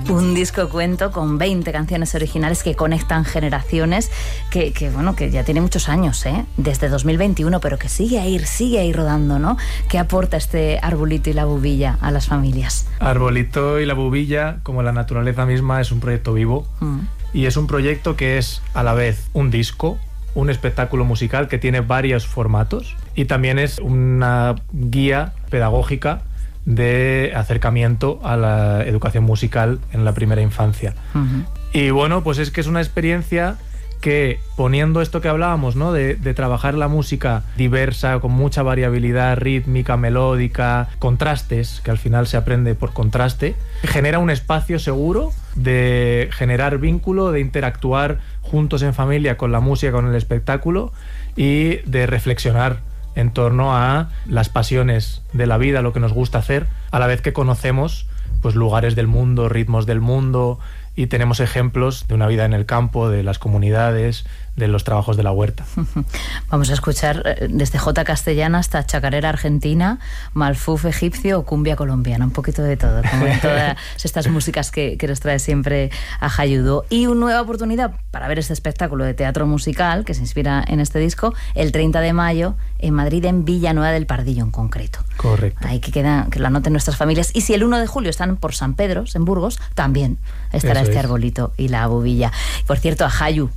Un disco cuento con 20 canciones originales que conectan generaciones, que ya tiene muchos años, desde 2021, pero que sigue ahí rodando, ¿no? ¿Qué aporta este Arbolito y la Bubilla a las familias? Arbolito y la Bubilla, como la naturaleza misma, es un proyecto vivo. Y es un proyecto que es a la vez un disco, un espectáculo musical que tiene varios formatos, y también es una guía pedagógica de acercamiento a la educación musical en la primera infancia. Y bueno, pues es que es una experiencia que, poniendo esto que hablábamos, ¿no? de trabajar la música diversa, con mucha variabilidad rítmica, melódica, contrastes, que al final se aprende por contraste, genera un espacio seguro de generar vínculo, de interactuar juntos en familia con la música, con el espectáculo, y de reflexionar en torno a las pasiones de la vida, lo que nos gusta hacer, a la vez que conocemos pues lugares del mundo, ritmos del mundo, y tenemos ejemplos de una vida en el campo, de las comunidades, de los trabajos de la huerta. Vamos a escuchar desde jota castellana hasta chacarera argentina, malfuf egipcio o cumbia colombiana, un poquito de todo, como en todas estas músicas que nos trae siempre a Jayudo. Y una nueva oportunidad para ver este espectáculo de teatro musical que se inspira en este disco, el 30 de mayo en Madrid, en Villanueva del Pardillo en concreto. Correcto. Ahí que lo anoten nuestras familias. Y si el 1 de julio están por San Pedro, en Burgos, también estará este Arbolito y la Bubilla. Por cierto, a Jayu,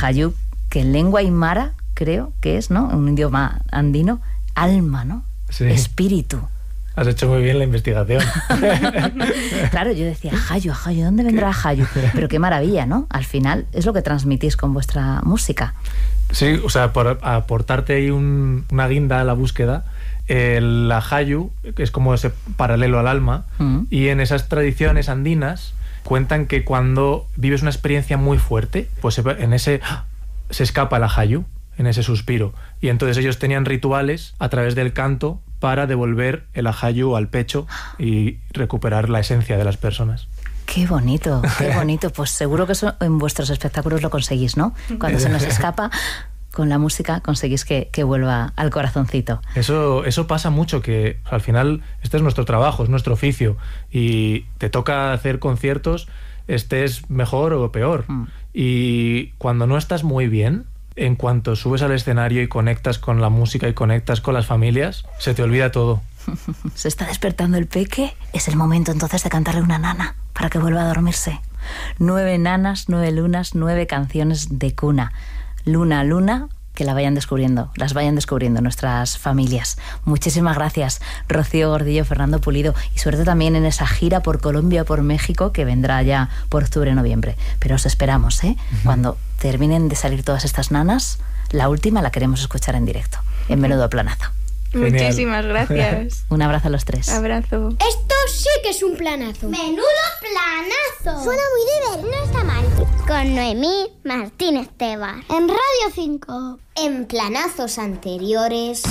que en lengua aymara creo que es, ¿no? Un idioma andino, alma, ¿no? Sí. Espíritu. Has hecho muy bien la investigación. Claro, yo decía, Jayu, ¿dónde vendrá Jayu? Pero qué maravilla, ¿no? Al final es lo que transmitís con vuestra música. Sí, o sea, por aportarte ahí una guinda a la búsqueda, la Jayu es como ese paralelo al alma, y en esas tradiciones andinas cuentan que cuando vives una experiencia muy fuerte, pues en ese se escapa la Jayu, en ese suspiro, y entonces ellos tenían rituales a través del canto para devolver el ajayu al pecho y recuperar la esencia de las personas. Qué bonito, qué bonito. Pues seguro que eso en vuestros espectáculos lo conseguís, ¿no? Cuando se nos escapa, con la música conseguís que vuelva al corazoncito. Eso pasa mucho, que al final este es nuestro trabajo, es nuestro oficio, y te toca hacer conciertos, estés mejor o peor. Y cuando no estás muy bien, en cuanto subes al escenario y conectas con la música y conectas con las familias, se te olvida todo. Se está despertando el peque, es el momento entonces de cantarle una nana para que vuelva a dormirse. 9 nanas, 9 lunas, 9 canciones de cuna. Luna a luna, que las vayan descubriendo nuestras familias. Muchísimas gracias, Rocío Gordillo, Fernando Pulido, y suerte también en esa gira por Colombia, por México, que vendrá ya por octubre-noviembre. Pero os esperamos, Cuando terminen de salir todas estas nanas, la última la queremos escuchar en directo, en Menudo Planazo. Genial. Muchísimas gracias. Un abrazo a los 3. Abrazo. Esto sí que es un planazo. ¡Menudo planazo! Suena muy divertido. No está mal. Con Noemí Martínez Tebar. En Radio 5. En planazos anteriores.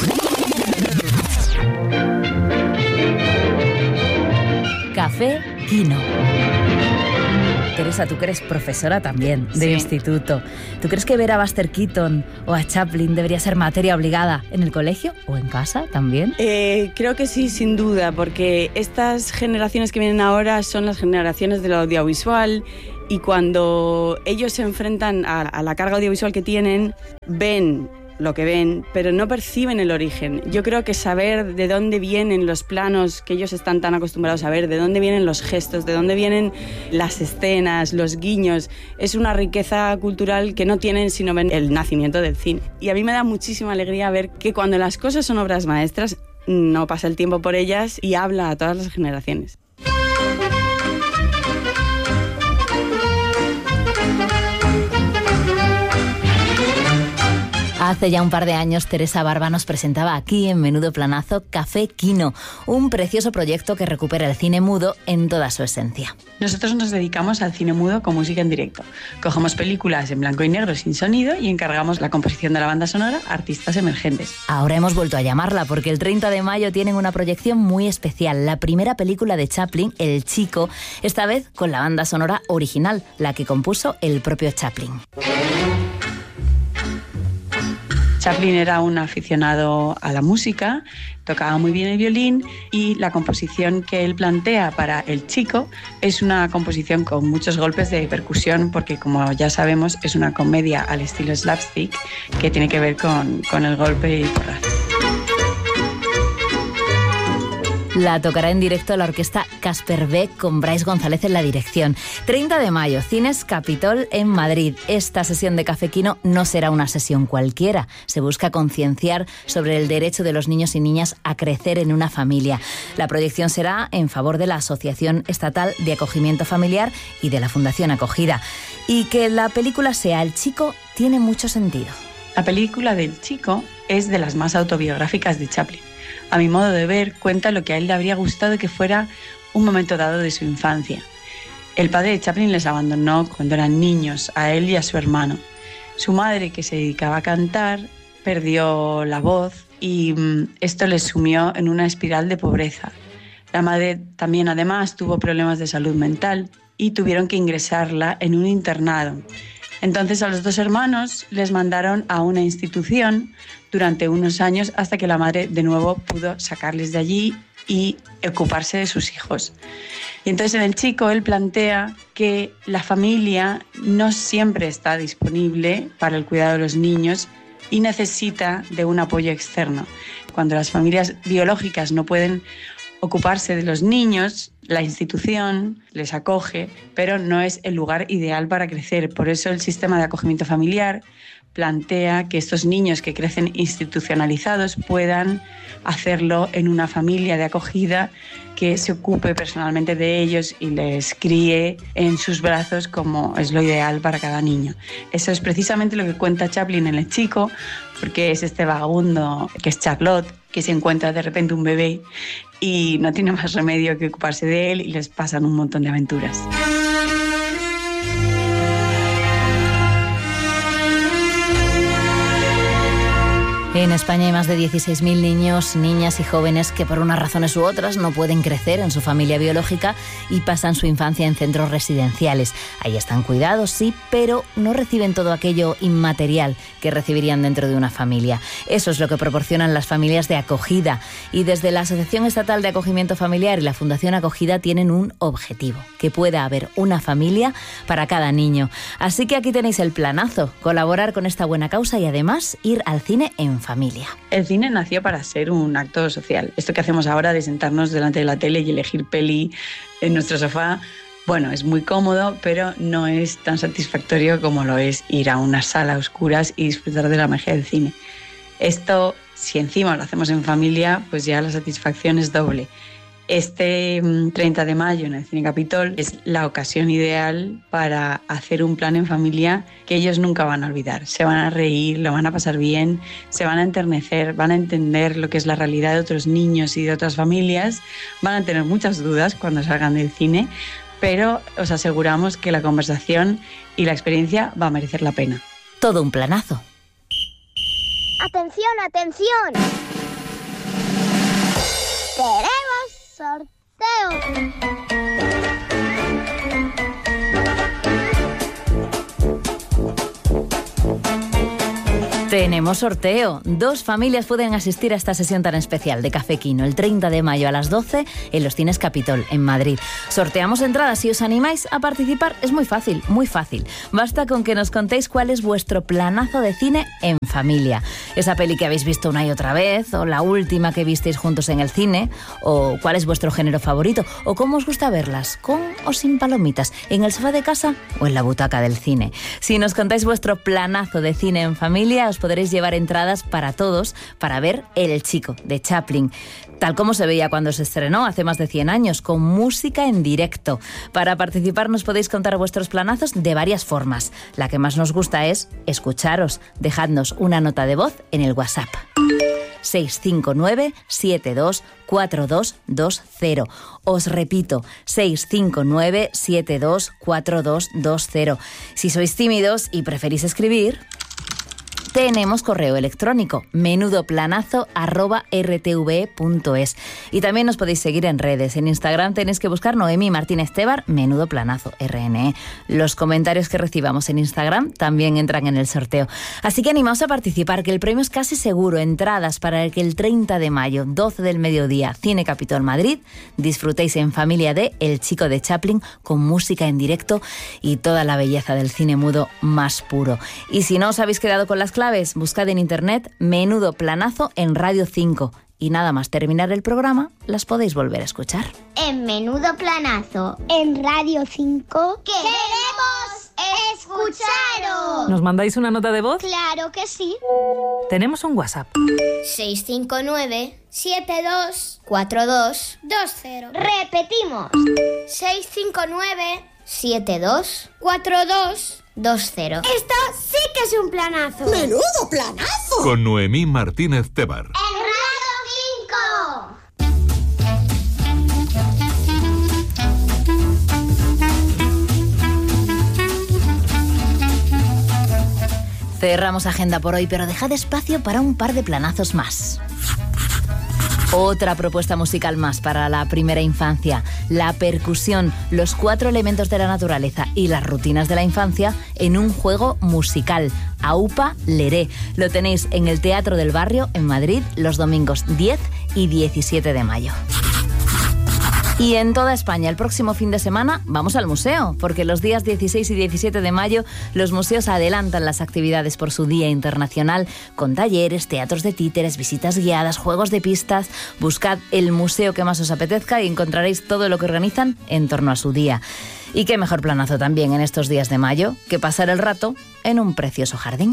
Café Quino. Teresa, tú que eres profesora también de instituto. ¿Tú crees que ver a Buster Keaton o a Chaplin debería ser materia obligada en el colegio o en casa también? Creo que sí, sin duda, porque estas generaciones que vienen ahora son las generaciones del audiovisual, y cuando ellos se enfrentan a la carga audiovisual que tienen, ven lo que ven, pero no perciben el origen. Yo creo que saber de dónde vienen los planos que ellos están tan acostumbrados a ver, de dónde vienen los gestos, de dónde vienen las escenas, los guiños, es una riqueza cultural que no tienen sino ven el nacimiento del cine. Y a mí me da muchísima alegría ver que cuando las cosas son obras maestras, no pasa el tiempo por ellas y habla a todas las generaciones. Hace ya un par de años, Teresa Barba nos presentaba aquí en Menudo Planazo Café Quino, un precioso proyecto que recupera el cine mudo en toda su esencia. Nosotros nos dedicamos al cine mudo con música en directo. Cogemos películas en blanco y negro sin sonido y encargamos la composición de la banda sonora a artistas emergentes. Ahora hemos vuelto a llamarla porque el 30 de mayo tienen una proyección muy especial, la primera película de Chaplin, El Chico, esta vez con la banda sonora original, la que compuso el propio Chaplin. Chaplin era un aficionado a la música, tocaba muy bien el violín y la composición que él plantea para El Chico es una composición con muchos golpes de percusión porque, como ya sabemos, es una comedia al estilo slapstick que tiene que ver con el golpe y porrazo. La tocará en directo la orquesta Casper Beck con Brais González en la dirección. 30 de mayo, Cines Capitol en Madrid. Esta sesión de Cafequino no será una sesión cualquiera. Se busca concienciar sobre el derecho de los niños y niñas a crecer en una familia. La proyección será en favor de la Asociación Estatal de Acogimiento Familiar y de la Fundación Acogida. Y que la película sea El Chico tiene mucho sentido. La película del Chico es de las más autobiográficas de Chaplin. A mi modo de ver, cuenta lo que a él le habría gustado que fuera un momento dado de su infancia. El padre de Chaplin les abandonó cuando eran niños, a él y a su hermano. Su madre, que se dedicaba a cantar, perdió la voz y esto les sumió en una espiral de pobreza. La madre también, además, tuvo problemas de salud mental y tuvieron que ingresarla en un internado. Entonces a los dos hermanos les mandaron a una institución durante unos años hasta que la madre de nuevo pudo sacarles de allí y ocuparse de sus hijos. Y entonces en El Chico él plantea que la familia no siempre está disponible para el cuidado de los niños y necesita de un apoyo externo. Cuando las familias biológicas no pueden ocuparse de los niños, la institución les acoge, pero no es el lugar ideal para crecer. Por eso el sistema de acogimiento familiar plantea que estos niños que crecen institucionalizados puedan hacerlo en una familia de acogida que se ocupe personalmente de ellos y les críe en sus brazos como es lo ideal para cada niño. Eso es precisamente lo que cuenta Chaplin en El Chico, porque es este vagabundo que es Charlotte, que se encuentra de repente un bebé y no tiene más remedio que ocuparse de él y les pasan un montón de aventuras. En España hay más de 16.000 niños, niñas y jóvenes que por unas razones u otras no pueden crecer en su familia biológica y pasan su infancia en centros residenciales. Ahí están cuidados, sí, pero no reciben todo aquello inmaterial que recibirían dentro de una familia. Eso es lo que proporcionan las familias de acogida. Y desde la Asociación Estatal de Acogimiento Familiar y la Fundación Acogida tienen un objetivo, que pueda haber una familia para cada niño. Así que aquí tenéis el planazo, colaborar con esta buena causa y además ir al cine en familia. El cine nació para ser un acto social. Esto que hacemos ahora de sentarnos delante de la tele y elegir peli en nuestro sofá, bueno, es muy cómodo, pero no es tan satisfactorio como lo es ir a una sala a oscuras y disfrutar de la magia del cine. Esto, si encima lo hacemos en familia, pues ya la satisfacción es doble. Este 30 de mayo en el Cine Capitol es la ocasión ideal para hacer un plan en familia que ellos nunca van a olvidar. Se van a reír, lo van a pasar bien, se van a enternecer, van a entender lo que es la realidad de otros niños y de otras familias, van a tener muchas dudas cuando salgan del cine, pero os aseguramos que la conversación y la experiencia va a merecer la pena. Todo un planazo. ¡Atención, atención! ¡Queremos sorteo! Tenemos sorteo. 2 familias pueden asistir a esta sesión tan especial de Cafequino el 30 de mayo a las 12 en los Cines Capitol, en Madrid. Sorteamos entradas. Si os animáis a participar, es muy fácil, muy fácil. Basta con que nos contéis cuál es vuestro planazo de cine en familia. Esa peli que habéis visto una y otra vez, o la última que visteis juntos en el cine, o cuál es vuestro género favorito, o cómo os gusta verlas, con o sin palomitas, en el sofá de casa o en la butaca del cine. Si nos contáis vuestro planazo de cine en familia, os podréis llevar entradas para todos para ver El Chico, de Chaplin, tal como se veía cuando se estrenó hace más de 100 años, con música en directo. Para participar nos podéis contar vuestros planazos de varias formas. La que más nos gusta es escucharos. Dejadnos una nota de voz en el WhatsApp. 659 72 4220. Os repito, 659 72 4220. Si sois tímidos y preferís escribir, Tenemos correo electrónico menudoplanazo@rtve.es y también nos podéis seguir en redes. En Instagram tenéis que buscar Noemí Martínez Tebar, Menudo Planazo, RNE. Los comentarios que recibamos en Instagram también entran en el sorteo. Así que animaos a participar, que el premio es casi seguro. Entradas para el que el 30 de mayo, 12 del mediodía, Cine Capitol Madrid, disfrutéis en familia de El Chico de Chaplin, con música en directo y toda la belleza del cine mudo más puro. Y si no os habéis quedado con las claves, buscad en internet Menudo Planazo en Radio 5 y nada más terminar el programa las podéis volver a escuchar. En Menudo Planazo, en Radio 5, ¡queremos escucharos! ¿Nos mandáis una nota de voz? Claro que sí. Tenemos un WhatsApp. 659-724220. Repetimos. 659-724220. Esto sí que es un planazo. ¡Menudo planazo! Con Noemí Martínez Tebar. En Radio 5. Cerramos agenda por hoy, pero dejad espacio para un par de planazos más. Otra propuesta musical más para la primera infancia, la percusión, los 4 elementos de la naturaleza y las rutinas de la infancia en un juego musical, Aupa Leré. Lo tenéis en el Teatro del Barrio en Madrid los domingos 10 y 17 de mayo. Y en toda España, el próximo fin de semana, vamos al museo, porque los días 16 y 17 de mayo los museos adelantan las actividades por su Día Internacional, con talleres, teatros de títeres, visitas guiadas, juegos de pistas. Buscad el museo que más os apetezca y encontraréis todo lo que organizan en torno a su día. Y qué mejor planazo también en estos días de mayo que pasar el rato en un precioso jardín.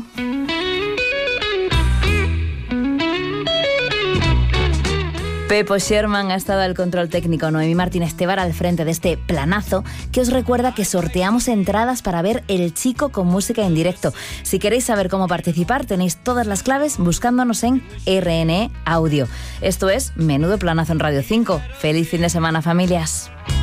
Pepo Sherman ha estado al control técnico, Noemí Martínez Tebar al frente de este planazo, que os recuerda que sorteamos entradas para ver El Chico con música en directo. Si queréis saber cómo participar, tenéis todas las claves buscándonos en RNE Audio. Esto es Menudo Planazo en Radio 5. ¡Feliz fin de semana, familias!